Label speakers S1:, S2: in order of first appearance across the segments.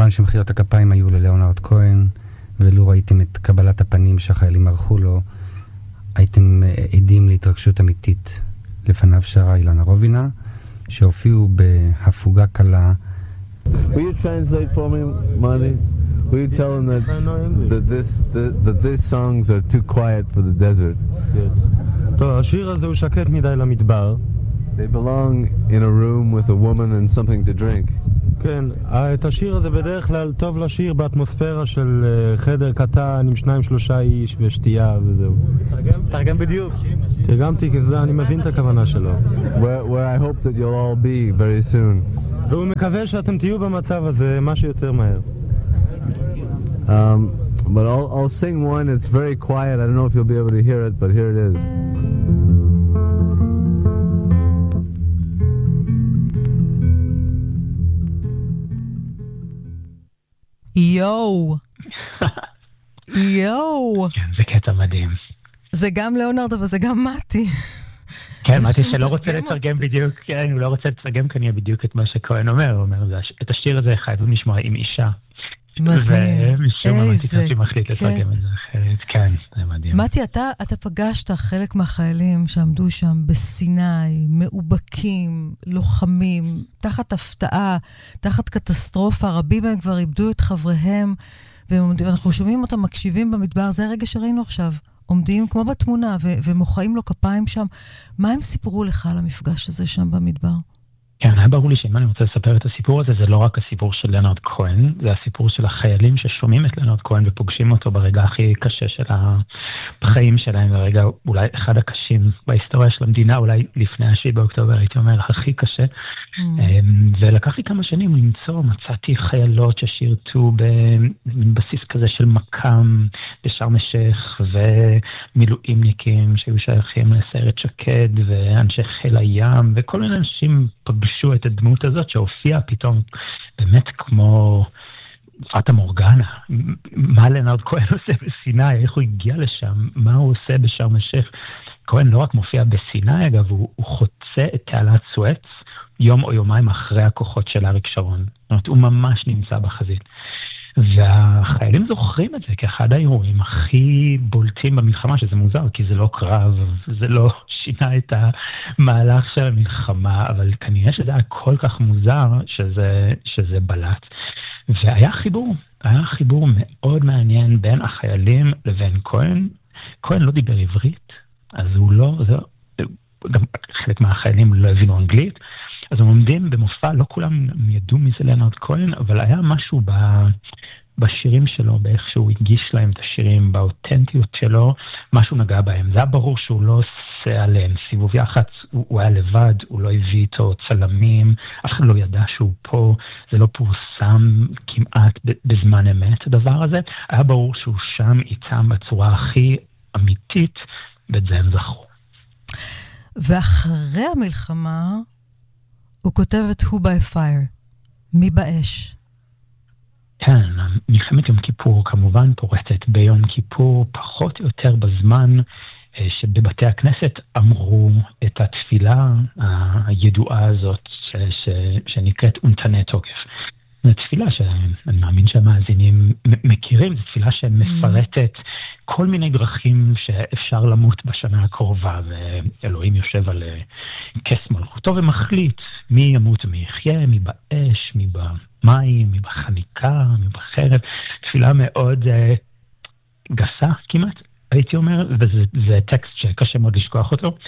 S1: כמובן שמחיאות הכפיים היו ללאונרד כהן, ולו ראיתם את קבלת הפנים שהחיילים ערכו לו, הייתם עדים להתרגשות אמיתית. לפניו שרה אילנה רובינה, שהופיעו בהפוגה קלה.
S2: Will you translate for me, Monty? Will you tell them that these songs are too quiet for the desert?
S3: Yes. טוב, השיר הזה הוא שקט מדי למדבר.
S2: They belong in a room with a woman and something to drink.
S3: כן, את השיר הזה בדרך כלל טוב לשיר באטמוספירה של חדר קטן עם 2-3 איש ושתייה וזהו.
S4: תרגם בדיוק.
S3: תרגמתי כי אני מבין את הכוונה שלו.
S2: Where I hope that you'll all be very soon.
S3: והוא מקווה שאתם תהיו במצב הזה מה שיותר מהר.
S2: But I'll sing one. It's very quiet. I don't know if you'll be able to hear it, but here it is.
S5: יואו. יואו.
S4: כן, זה קטע מדהים.
S5: זה גם לאונרד, אבל זה גם מתי.
S4: כן, מתי שלא רוצה לתרגם בדיוק, כן, הוא לא רוצה לתרגם כנראה בדיוק את מה שכהן אומר, הוא אומר, את השיר הזה חייבים לשמוע עם אישה.
S5: מדהים.
S4: ומשום מה מתי מחליט לתרגם את זה אחרת, כן, זה מדהים.
S5: מתי, אתה פגשת חלק מהחיילים שעמדו שם בסיני, מאובקים, לוחמים, תחת הפתעה, תחת קטסטרופה, רבים מהם כבר איבדו את חבריהם, ואנחנו שומעים אותם מקשיבים במדבר, זה הרגע שראינו עכשיו. עומדים כמו בתמונה ומוחאים לו כפיים שם. מה הם סיפרו לך על המפגש הזה שם במדבר?
S4: כן, היה ברור לי שאם אני רוצה לספר את הסיפור הזה, זה לא רק הסיפור של לאונרד כהן, זה הסיפור של החיילים ששומעים את לאונרד כהן ופוגשים אותו ברגע הכי קשה של החיים שלהם, ברגע אולי אחד הקשים בהיסטוריה של המדינה, אולי לפני 7 באוקטובר, הייתי אומר, הכי קשה. ולקח לי כמה שנים למצוא, מצאתי חיילות ששירתו בבסיס כזה של מקם בשרם א-שייח, ומילואימניקים שהיו שייכים לסיירת שקד, ואנשי חיל הים, וכל מיני אנשים פגשו את הדמות הזאת שהופיעה פתאום באמת כמו פאטה מורגנה. מה לאונרד כהן עושה בסיני? איך הוא הגיע לשם? מה הוא עושה בשרם א-שייח? כהן לא רק מופיע בסיני, אגב, הוא חוצה את תעלת סואץ יום או יומיים אחרי הכוחות של אריק שרון. זאת אומרת, הוא ממש נמצא בחזית. והחיילים זוכרים את זה כאחד האירועים הכי בולטים במלחמה, שזה מוזר, כי זה לא קרב, זה לא שינה את המהלך של המלחמה, אבל כנראה שזה היה כל כך מוזר שזה בלט. והיה חיבור מאוד מעניין בין החיילים לבין כהן. כהן לא דיבר עברית, אז הוא לא, גם חלק מהחיילים לא הבינו אנגלית, אז הם עומדים במופע, לא כולם ידעו מי זה לאונרד כהן, אבל היה משהו בשירים שלו, באיך שהוא הגיש להם את השירים, באותנטיות שלו, משהו נגע בהם. זה היה ברור שהוא לא עושה עליהם סיבוב יחד, הוא היה לבד, הוא לא הביא איתו צלמים, אף אחד לא ידע שהוא פה, זה לא פורסם כמעט בזמן אמת, הדבר הזה. היה ברור שהוא שם איתם בצורה הכי אמיתית, ואת זה הם זכרו.
S5: ואחרי המלחמה, הוא כותב את Who by Fire, מי באש.
S4: כן, מלחמת יום כיפור כמובן פורטת ביום כיפור פחות או יותר בזמן שבבתי הכנסת אמרו את התפילה הידועה הזאת שנקראת אונתנה תוקף. זו תפילה שאני מאמין שהמאזינים מכירים, זו תפילה שמפרטת כל מיני דרכים שאפשר למות בשנה הקרובה, ואלוהים יושב על כס מלכותו ומחליט מי ימות ומי יחיה, מי באש, מי במים, מי בחניקה, מי בחרב. תפילה מאוד גסה כמעט, הייתי אומר, וזה טקסט שקשה מאוד לשכוח אותו.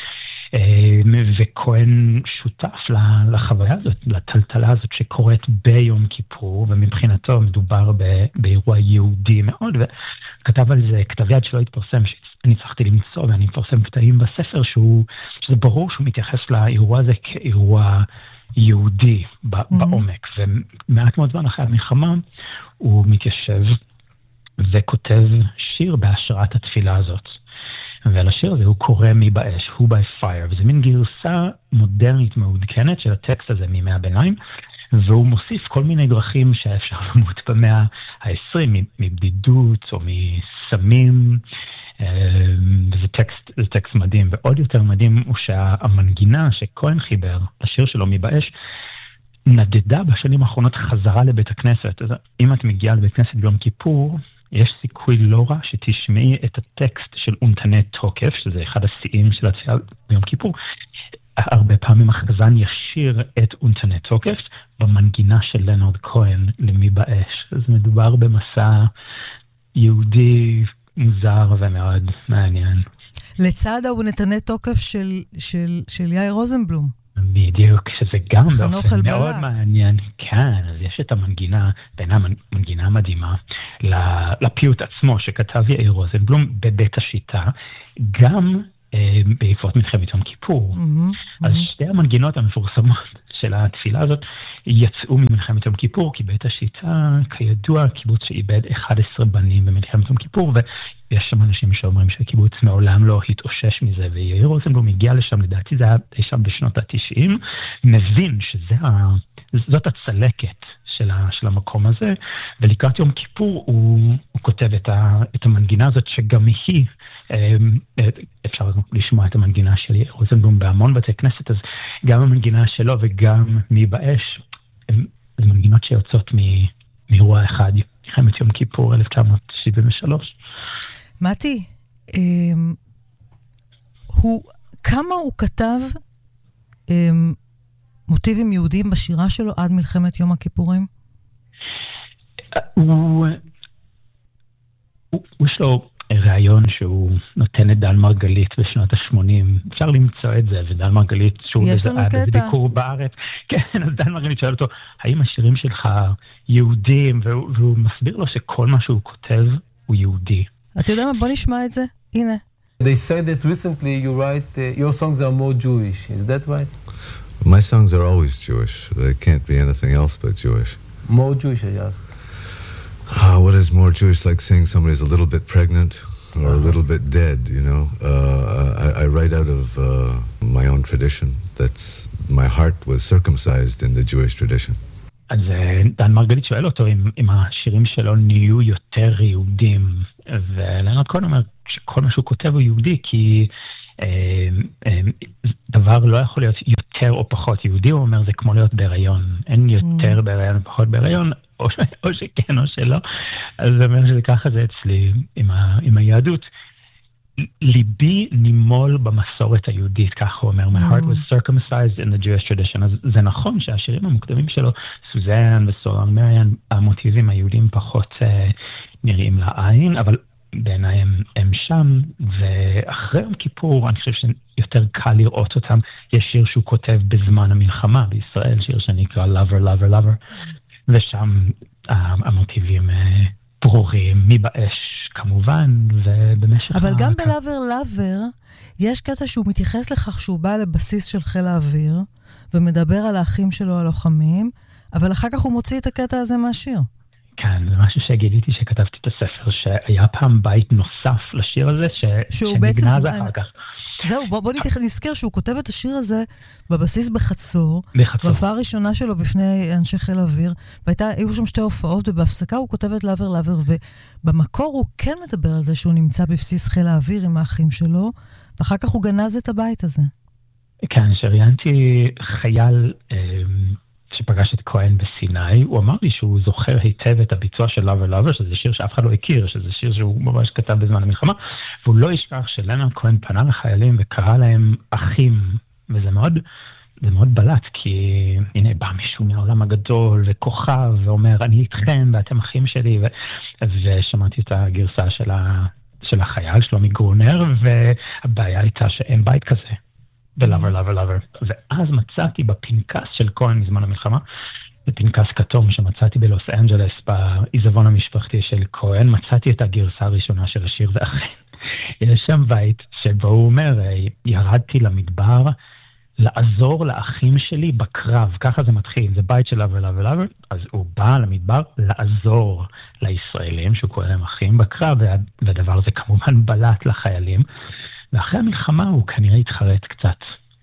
S4: וכהן שותף לחוויה הזאת, לטלטלה הזאת שקורית ביום כיפור, ומבחינתו מדובר באירוע יהודי מאוד, וכתב על זה כתב יד שלא התפרסם, שאני צריכתי למצוא, ואני מפרסם קטעים בספר, שזה ברור שהוא מתייחס לאירוע הזה כאירוע יהודי בעומק, ומעט מאוד זמן אחרי המלחמה הוא מתיישב וכותב שיר בהשראת התפילה הזאת. ועל השיר הזה הוא קורא מי באש, Who by Fire, וזה מין גרסה מודרנית מעודכנת של הטקסט הזה מימי הביניים, והוא מוסיף כל מיני דרכים שאפשר למות במאה ה-20, מבדידות או מסמים, וזה טקסט מדהים, ועוד יותר מדהים הוא שהמנגינה שכהן חיבר לשיר שלו מי באש, נדדה בשנים האחרונות חזרה לבית הכנסת. אז אם את מגיעה לבית כנסת ביום כיפור, יש סיכוי לא רע שתשמעי את הטקסט של אונתנה תוקף, שזה אחד השיאים של התפילה ביום כיפור. הרבה פעמים החזן ישיר את אונתנה תוקף במנגינה של לנרד כהן, למי באש. אז מדובר במסע יהודי מוזר ומאוד מעניין.
S5: לצד האונתנה תוקף של יאיר רוזנבלום.
S4: בדיוק, שזה גם באופן מאוד מעניין. כן, אז יש את המנגינה, בין המנגינה מדהימה, לפיוט עצמו שכתב יאיר רוזנבלום בבית השיטה, גם בעקבות מלחמת יום כיפור. אז שתי המנגינות המפורסמות של התפילה הזאת יצאו ממלחמת יום כיפור, כי בית השיטה, כידוע, קיבוץ שאיבד 11 בנים במלחמת יום כיפור, ויש שם אנשים שאומרים שהקיבוץ מעולם לא התאושש מזה, ויאיר רוזנבלום הגיע לשם, לדעתי זה היה שם בשנות ה-90, מבין שזאת הצלקת של המקום הזה, ולקראת יום כיפור הוא כותב את המנגינה הזאת, שגם היא, אפשר לשמוע את המנגינה של יאיר רוזנבלום בהמון בתי כנסת, אז גם המנגינה שלו וגם מי באש, זה מנגינות שיוצאות מאירוע אחד, מלחמת יום כיפור 1973.
S5: מתי, כמה הוא כתב מוטיבים יהודיים בשירה שלו עד מלחמת יום הכיפורים?
S4: יש לו רעיון שהוא נותן את דן מרגלית בשנות ה-80. אפשר למצוא את זה, ודן מרגלית שהוא בביקור בארץ. כן, אז דן מרגלית שואל אותו, האם השירים שלך יהודים? והוא מסביר לו שכל מה שהוא כותב הוא יהודי.
S5: אתה יודע מה? בוא נשמע את זה. הנה.
S2: They say that recently you write, your songs are more Jewish. Is that right?
S6: My songs are always Jewish. They can't be anything else but Jewish.
S2: More Jewish, I asked.
S6: What is more Jewish? Like saying somebody's a little bit pregnant or a little bit dead, you know. I write out of my own tradition. My heart was circumcised in the Jewish tradition.
S4: אז דן מרגלית שואל אותו אם השירים שלו נהיו יותר יהודים, ולנרד כהן אומר שכל מה שהוא כותב הוא יהודי, כי דבר לא יכול להיות יותר או פחות יהודי. הוא אומר זה כמו להיות בהיריון, אין יותר בהיריון ופחות בהיריון, או שכן או שלא. אז זה אומר שזה ככה זה אצלי עם היהדות. ליבי נימול במסורת היהודית, כך הוא אומר, my heart was circumcised in the Jewish tradition. אז זה נכון שהשירים המוקדמים שלו, סוזן וסולן מריאן, המוטיבים היהודים פחות נראים לעין, אבל בעיניי הם שם, ואחרי יום כיפור אני חושב שיותר קל לראות אותם. יש שיר שהוא כותב בזמן המלחמה בישראל, שיר שנקרא Lover, Lover, Lover, ושם המוטיבים ברורים, מי באש כמובן, ובמשך...
S5: אבל גם בלאבר לאבר, יש קטע שהוא מתייחס לכך שהוא בא לבסיס של חיל האוויר, ומדבר על האחים שלו הלוחמים, אבל אחר כך הוא מוציא את הקטע הזה מהשיר.
S4: כן, זה משהו שגיליתי שכתבתי את הספר, שהיה פעם בית נוסף לשיר הזה, שנגנז אחר כך.
S5: זהו, בוא נזכר שהוא כותב את השיר הזה בבסיס בחצור, בהופעה הראשונה שלו בפני אנשי חיל האוויר, והיו שם שתי הופעות, ובהפסקה הוא כותב את לאבר לאבר, ובמקור הוא כן מדבר על זה שהוא נמצא בבסיס חיל האוויר עם האחים שלו, ואחר כך הוא גנז את הבית הזה.
S4: כן, שראיינתי חייל שפגש את כהן בסיני, הוא אמר לי שהוא זוכר היטב את הביצוע של לאבר לאבר, שזה שיר שאף אחד לא הכיר, שזה שיר שהוא ממש כתב בזמן המלחמה, והוא לא ישכח שלנרד כהן פנה לחיילים וקרא להם אחים, וזה מאוד בלט, כי הנה בא מישהו מהעולם הגדול וכוכב, ואומר אני איתכם ואתם אחים שלי, ושמעתי את הגרסה של החייל שלומי גרונר, והבעיה הייתה שאין בית כזה. בלאבר, לאבר, לאבר. ואז מצאתי בפנקס של כהן מזמן המלחמה, בפנקס כתום שמצאתי בלוס אנג'לס, בעיזבון המשפחתי של כהן, מצאתי את הגרסה הראשונה של השיר, ואכן, יש שם בית שבו הוא אומר, ירדתי למדבר, לעזור לאחים שלי בקרב, ככה זה מתחיל, זה בית של לאבר, לאבר, לאבר, אז הוא בא למדבר לעזור לישראלים, שהוא קורא להם אחים בקרב, והדבר הזה כמובן בלט לחיילים, ואחרי המלחמה הוא כנראה התחרט קצת.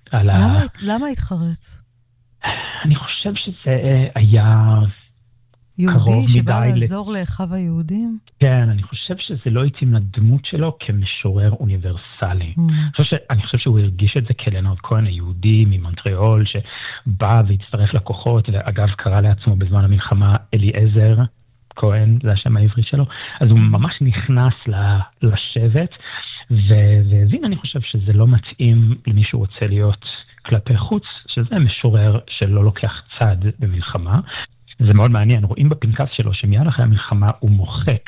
S5: למה התחרט?
S4: אני חושב שזה היה
S5: יהודי שבא לעזור לאחיו היהודים?
S4: כן, אני חושב שזה לא התאים לדמות שלו כמשורר אוניברסלי. אני חושב שהוא הרגיש את זה כלאונרד כהן היהודי ממונטריאול, שבא והצטרף לכוחות, ואגב קרא לעצמו בזמן המלחמה אליעזר כהן, זה השם העברי שלו. אז הוא ממש נכנס לשבט, והבין, אני חושב שזה לא מתאים למי שהוא רוצה להיות כלפי חוץ, שזה משורר שלא לוקח צד במלחמה. זה מאוד מעניין, רואים בפנקס שלו שמיד אחרי המלחמה הוא מוחק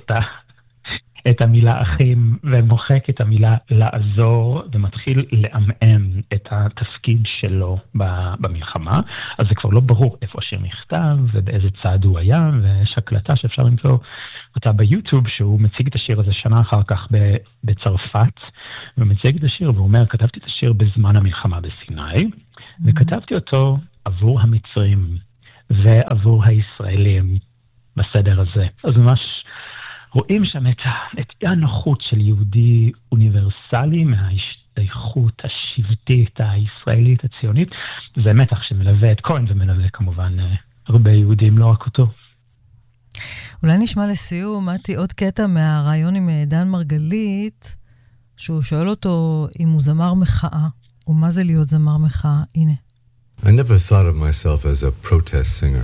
S4: את המילה אחים, ומוחק את המילה לעזור, ומתחיל לאמם את התפקיד שלו במלחמה. אז זה כבר לא ברור איפה השיר נכתב, ובאיזה צד הוא היה, ויש הקלטה שאפשר למצוא אותה ביוטיוב, שהוא מציג את השיר הזה שנה אחר כך בצרפת, ומציג את השיר, והוא אומר, כתבתי את השיר בזמן המלחמה בסיני, וכתבתי אותו עבור המצרים, ועבור הישראלים בסדר הזה. אז ממש רואים שם את הנוחות של יהודי אוניברסלי מההשתייכות השבטית הישראלית הציונית. זה מתח שמלווה את כהן ומלווה כמובן הרבה יהודים, לא רק אותו.
S5: אולי נשמע לסיום, מתי, עוד קטע מהרעיון עם דן מרגלית, שהוא שואל אותו אם הוא זמר מחאה, או מה זה להיות זמר מחאה. הנה.
S6: I never thought of myself as a protest singer.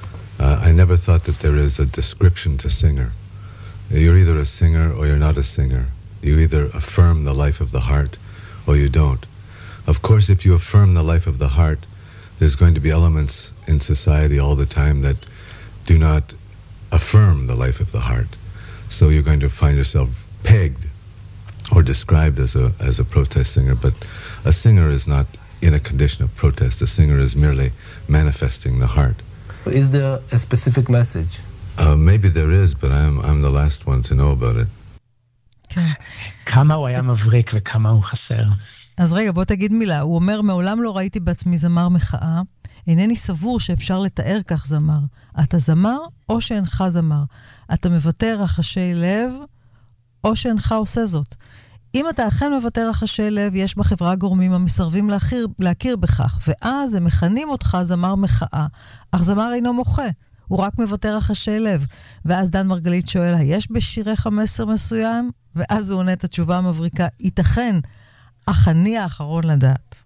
S6: I never thought that there is a description to singer. You're either a singer or you're not a singer. You either affirm the life of the heart or you don't. Of course, if you affirm the life of the heart, there's going to be elements in society all the time that do not affirm the life of the heart. So you're going to find yourself pegged or described as a protest singer. But a singer is not in a condition of protest. A singer is merely manifesting the heart.
S2: Is there a specific message?
S6: Maybe there is, but I'm the last one to know about it.
S5: כן.
S4: כמה הוא היה מבריק וכמה הוא חסר.
S5: אז רגע, בוא תגיד מילה. הוא אומר, מעולם לא ראיתי בעצמי זמר מחאה. אינני סבור שאפשר לתאר כך זמר. אתה זמר או שאינך זמר. אתה מבטא רחשי לב או שאינך עושה זאת. אם אתה אכן מבטא רחשי לב, יש בחברה גורמים המסרבים להכיר בכך, ואז הם מכנים אותך זמר מחאה. אך זמר אינו מוחה, הוא רק מבטא רחשי לב. ואז דן מרגלית שואל, יש בשירך המסר מסוים? ואז הוא עונה את התשובה המבריקה, ייתכן, אך אני האחרון לדעת.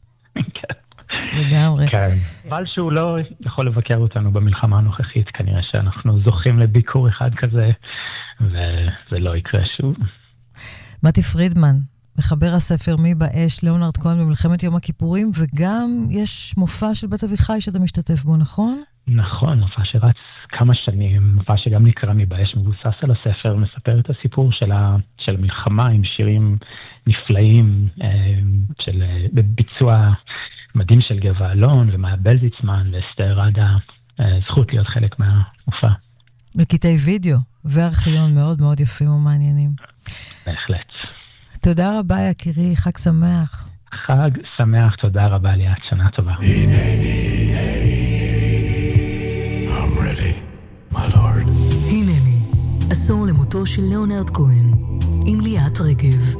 S5: לגמרי.
S4: כן. אבל שהוא לא יכול לבקר אותנו במלחמה הנוכחית, כנראה שאנחנו זוכים לביקור אחד כזה, וזה לא יקרה שוב.
S5: מתי פרידמן, מחבר הספר מי באש, לאונרד כהן במלחמת יום הכיפורים, וגם יש מופע של בית אביחי שאתה משתתף בו, נכון?
S4: נכון, מופע שרץ כמה שנים, מופע שגם נקרא מי באש, מבוסס על הספר, מספר את הסיפור של המלחמה עם שירים נפלאים, בביצוע מדהים של גבע אלון ומאיה בלזיצמן ואסתר רדה, זכות להיות חלק מהמופע.
S5: וקטעי וידאו וארכיון מאוד מאוד יפים ומעניינים.
S4: בהחלט.
S5: תודה רבה יקירי, חג שמח.
S4: חג שמח, תודה רבה ליאת, שנה טובה.
S6: I'm ready, my lord.
S7: הנני, עשור למותו של לאונרד כהן, עם ליאת רגב.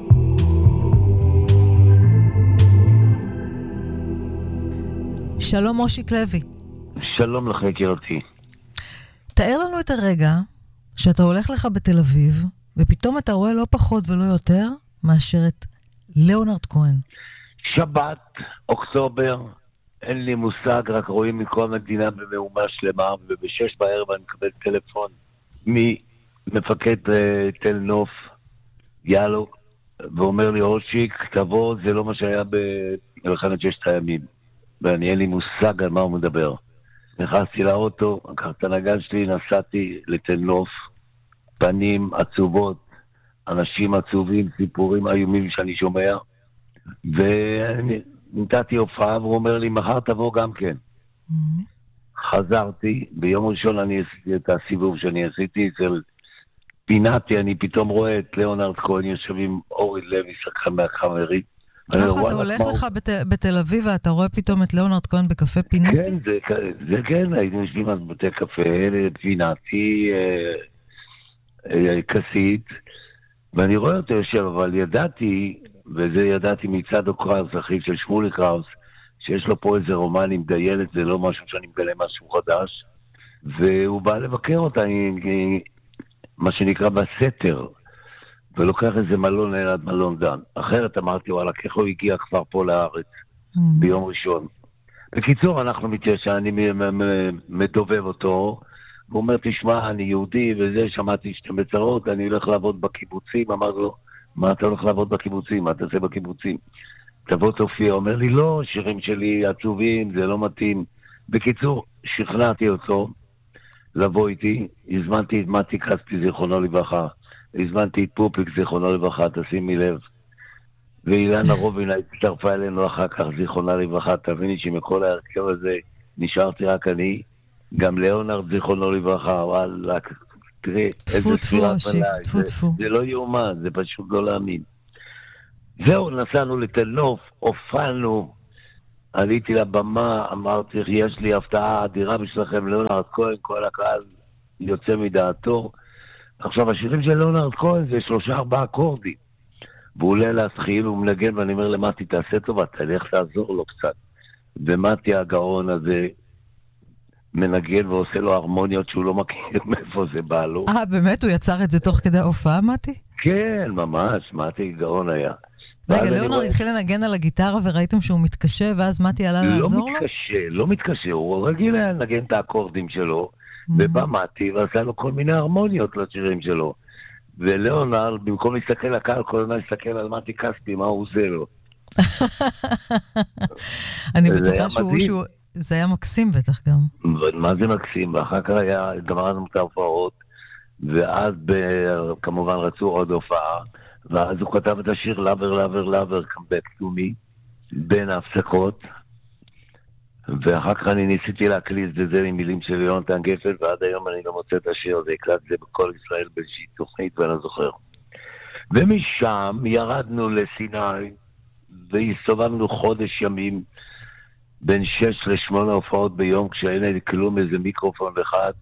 S5: שלום מושיק לוי.
S8: שלום לך יקירתי.
S5: תאר לנו את הרגע שאתה הולך לך בתל אביב, ופתאום אתה רואה לא פחות ולא יותר מאשר את לאונרד כהן.
S8: שבת, אוקטובר, אין לי מושג, רק רואים מכל המדינה במהומה שלמה, ובשש בערב אני מקבל טלפון ממפקד תל נוף, יאלו, ואומר לי, אושיק, תבוא, זה לא מה שהיה במלחמת ששת הימים. ואני אין לי מושג על מה הוא מדבר. נכנסתי לאוטו, לקחתי את הנגן שלי, נסעתי לתל נוף, פנים עצובות, אנשים עצובים, סיפורים איומים שאני שומע, ונתתי הופעה, והוא אומר לי, מחר תבוא גם כן. חזרתי, ביום ראשון אני עשיתי את הסיבוב שאני עשיתי אצל פינתי, אני פתאום רואה את לאונרד כהן יושב עם אורי לוי, שחקן מהחמרי.
S5: ככה אתה הולך לך בתל אביב ואתה רואה פתאום את לאונרד כהן בקפה פינתי?
S8: כן, זה כן, היינו יושבים על בתי קפה, פינתי, כסית, ואני רואה אותו יושב, אבל ידעתי, וזה ידעתי מצד קראוס, אחיו של שמולי קראוס, שיש לו פה איזה רומן עם דיילת, זה לא משהו שאני מגלה משהו חדש, והוא בא לבקר אותה, מה שנקרא בסתר, ולוקח איזה מלון ליד מלון דן. אחרת אמרתי, וואלה, איך הוא הגיע כבר פה לארץ ביום ראשון. בקיצור, אנחנו מתיישן, אני מדובב אותו, הוא אומר, תשמע, אני יהודי וזה, שמעתי שאתם בצרות, אני הולך לעבוד בקיבוצים. אמר לו, מה אתה הולך לעבוד בקיבוצים? מה אתה עושה בקיבוצים? תבוא תופיע. אומר לי, לא, שירים שלי עצובים, זה לא מתאים. בקיצור, שכנעתי אותו לבוא איתי, הזמנתי את מתי כספי, זיכרונו לברכה, הזמנתי את פופיק, זיכרונו לברכה, תשימי לב. ואילנה רובינה הצטרפה אלינו אחר כך, זיכרונה לברכה, תביני שמכל ההרכב הזה נשארתי רק אני, גם ליאונרד זיכרונו לברכה, וואלה, תראה, איזה ספירת מלאי, זה לא יאומן, זה פשוט לא להאמין. זהו, נסענו לתל נוף, הופענו, עליתי לבמה, אמרתי, יש לי הפתעה אדירה בשבילכם, ליאונרד כהן, כל הקהל יוצא מדעתו. עכשיו, השירים של ליאונרד כהן זה 3-4 אקורדים. והוא עולה להסחיל, הוא מנגן, ואני אומר למתי, תעשה טובה, תלך לעזור לו קצת. ומתי הגאון הזה מנגן ועושה לו הרמוניות שהוא לא מכיר מאיפה זה בא לו.
S5: באמת? הוא יצר את זה תוך כדי ההופעה, מתי?
S8: כן, ממש, מתי גאון היה.
S5: רגע, ליאונרד התחיל לנגן על הגיטרה וראיתם שהוא מתקשה, ואז מתי עלה לעזור לו?
S8: לא מתקשה, הוא רגיל היה לנגן את האקורדים שלו, ובא מתי ועשה לו כל מיני הרמוניות לשירים שלו. וליאונרד, במקום להסתכל לקהל, כל הזמן להסתכל על מתי כספי, מה הוא עושה לו.
S5: אני בטוחה זה היה מקסים בטח גם.
S8: מה זה מקסים? ואחר כך גמרנו את ההופעות, ואז כמובן רצו עוד הופעה, ואז הוא כתב את השיר Lover, Lover, Lover, Come Back to Me, בין ההפסקות, ואחר כך אני ניסיתי להקליט את זה עם מילים של יונתן גפן, ועד היום אני לא מוצא את השיר הזה, הקלט זה בכל ישראל באיזושהי תוכנית, ואני לא זוכר. ומשם ירדנו לסיני, והסתובבנו חודש ימים, בין 6-8 הופעות ביום, כשאין לי כלום איזה מיקרופון אחד,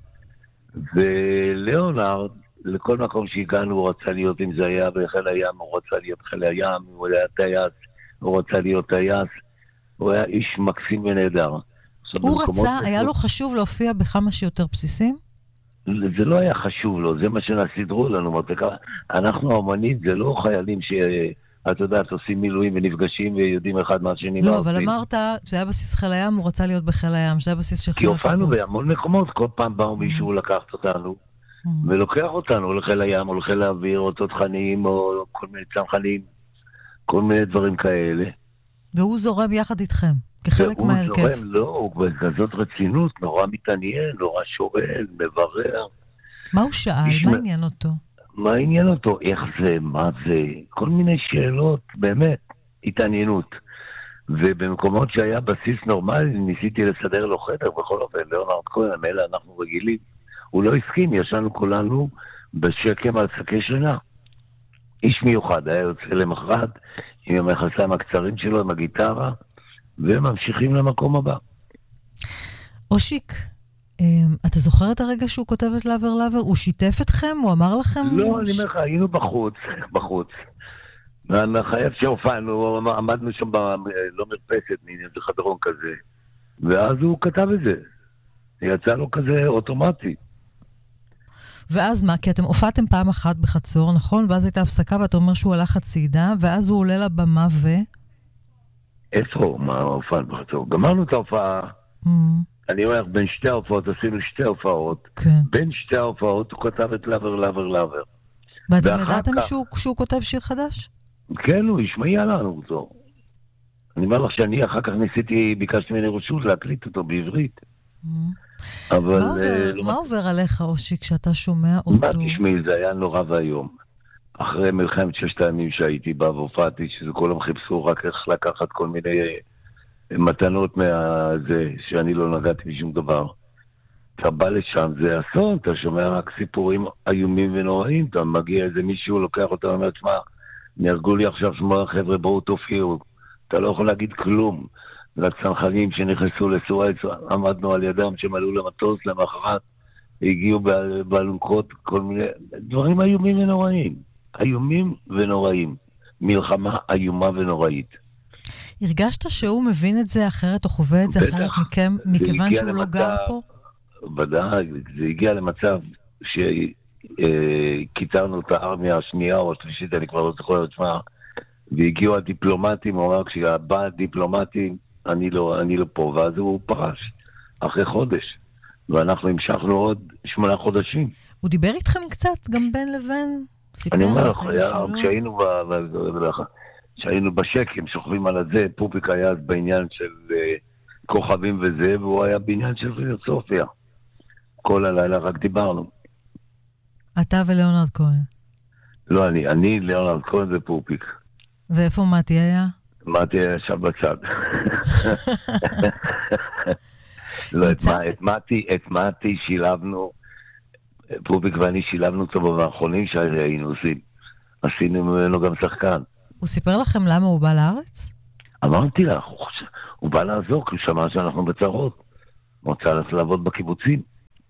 S8: וליאונרד, לכל מקום שהגענו, הוא רצה להיות, אם זה היה בחיל הים, הוא רצה להיות בחיל הים, הוא היה טייס, הוא רצה להיות טייס, הוא היה איש מקסים ונהדר.
S5: הוא רצה, היה לו חשוב להופיע בכמה שיותר בסיסים?
S8: זה לא היה חשוב לו, זה מה שנסידרו לנו. אנחנו האמנים, זה לא חיילים שאת יודעת, עושים מילואים ונפגשים ויודעים אחד מהשני.
S5: לא, אבל אמרת, זה היה בסיס חיל הים, הוא רצה להיות בחיל הים, זה היה בסיס של חיל
S8: החוץ. כי הופענו בהמון מקומות, כל פעם באו מישהו לקחת אותנו, ולוקח אותנו לחיל הים, או לחיל האוויר, או תותחנים, או כל מיני צנחנים, כל מיני דברים כאלה.
S5: והוא זורם יחד איתכם, כחלק מהרכב.
S8: הוא זורם, לא, הוא בכזאת רצינות, נורא מתעניין, נורא שואל, מברר.
S5: מה הוא שאל? מה עניין אותו?
S8: מה עניין אותו? איך זה? מה זה? כל מיני שאלות, באמת, התעניינות. ובמקומות שהיה בסיס נורמלי, ניסיתי לסדר לו חדר, בכל אופן, ליאונרד כהן, אלה אנחנו רגילים. הוא לא הסכים, ישנו כולנו בשקם על שקי שינה. איש מיוחד, היה יוצא למחרת, עם המכסיים הקצרים שלו, עם הגיטרה, וממשיכים למקום הבא.
S5: אושיק, אתה זוכר את הרגע שהוא כותב את לאבר לאבר? הוא שיתף אתכם? הוא אמר לכם?
S8: לא, אני אומר לך, היינו בחוץ. חייב שהופענו, עמדנו שם לא מרפסת, זה חדרון כזה. ואז הוא כתב את זה. יצא לו כזה אוטומטי.
S5: ואז מה? כי אתם הופעתם פעם אחת בחצור, נכון? ואז הייתה הפסקה ואתה אומר שהוא הלך הצידה, ואז הוא עולה לבמה
S8: איפה? מה הופענו בחצור? גמרנו את ההופעה. אני אומר, בין שתי ההופעות, עשינו שתי הופעות.
S5: כן.
S8: בין שתי ההופעות הוא כתב את לאבר, לאבר, לאבר.
S5: ואתם ידעתם שהוא כותב שיר חדש?
S8: כן, הוא השמיע לנו אותו. אני אומר לך שאני אחר כך ביקשתי ממני רשות להקליט אותו בעברית. אבל...
S5: מה עובר עליך, אושי, כשאתה שומע אותו?
S8: מה תשמעי, זה היה נורא והיום. אחרי מלחמת 6 הימים שהייתי בה והופעתי, שזה כולם חיפשו רק איך לקחת כל מיני מתנות מהזה, שאני לא נגעתי בשום דבר. אתה בא לשם, זה אסון, אתה שומע רק סיפורים איומים ונוראים, אתה מגיע איזה מישהו, לוקח אותם, אומר, תשמע, נהרגו לי עכשיו 8 חבר'ה, בואו תופיעו. אתה לא יכול להגיד כלום. לצנחנים שנכנסו לסואץ, עמדנו על ידם שהם עלו למטוס, למחרת הגיעו באלונקות, כל מיני דברים איומים ונוראים. איומים ונוראים. מלחמה איומה ונוראית.
S5: הרגשת שהוא מבין את זה אחרת או חווה את זה אחרת מכם, מכיוון שהוא לא גר פה?
S8: ודאי, זה הגיע למצב שקיצרנו את הארמיה השנייה או השלישית, אני כבר לא זוכר את שמה, והגיעו הדיפלומטים, הוא אמר, כשבא הדיפלומטים, אני לא פה, ואז הוא פרש, אחרי חודש, ואנחנו המשכנו עוד 8 חודשים.
S5: הוא דיבר איתכם קצת, גם בין לבין?
S8: אני אומר לך, כשהיינו בשקים, שוכבים על הזה, פופיק היה אז בעניין של כוכבים וזה, והוא היה בעניין של פילוסופיה. כל הלילה רק דיברנו.
S5: אתה ולאונרד כהן?
S8: לא, אני לאונרד כהן ופופיק.
S5: ואיפה מתי היה?
S8: מתי היה שם בצד. לא, את מתי שילבנו, פופיק ואני שילבנו אותו במאחרונים שהיינו עושים. עשינו ממנו גם שחקן.
S5: הוא סיפר לכם למה הוא בא לארץ?
S8: אמרתי לך, הוא בא לעזור, כי הוא שמע שאנחנו בצרות. הוא רוצה לעבוד בקיבוצים.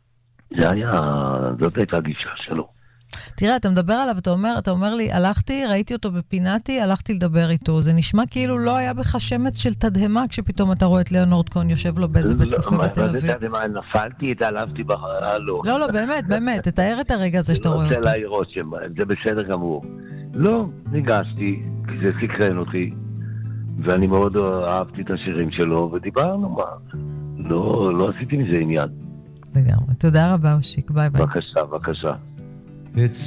S8: זאת הייתה הגישה שלו.
S5: תראה, אתה מדבר עליו, אתה אומר לי, הלכתי, ראיתי אותו בפינתי, הלכתי לדבר איתו. זה נשמע כאילו לא היה בך שמץ של תדהמה, כשפתאום אתה רואה את לאונרד כהן יושב לו באיזה בית קפה בתל אביב.
S8: זה תדהמה, נפלתי, התעלבתי בחלום.
S5: לא, באמת, תתאר את הרגע הזה שאתה רואה אותו.
S8: אני רוצה להירות זה בסדר גמור. לא, ניגשתי, כי זה סקרן אותי, ואני מאוד אהבתי את השירים שלו, ודיברנו מה. לא עשיתי מזה עניין.
S5: לגמרי. תודה רבה, אושיק, ביי ביי.
S8: בבקשה.
S6: It's